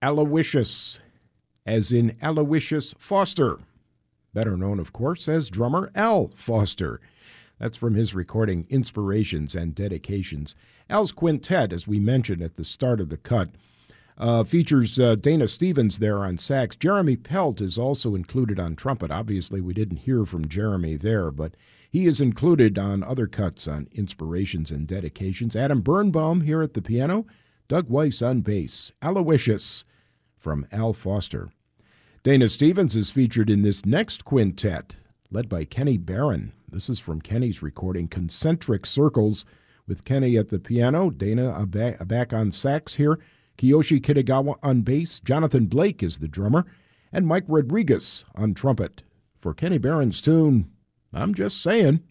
Aloysius, as in Aloysius Foster, better known, of course, as drummer Al Foster. That's from his recording Inspirations and Dedications. Al's quintet, as we mentioned at the start of the cut, features Dana Stevens there on sax. Jeremy Pelt is also included on trumpet. Obviously, we didn't hear from Jeremy there, but he is included on other cuts on Inspirations and Dedications. Adam Birnbaum here at the piano, Doug Weiss on bass, Aloysius from Al Foster. Dana Stevens is featured in this next quintet, led by Kenny Barron. This is from Kenny's recording, Concentric Circles, with Kenny at the piano, Dana back on sax here, Kiyoshi Kitagawa on bass, Jonathan Blake is the drummer, and Mike Rodriguez on trumpet. For Kenny Barron's tune, I'm Just Saying.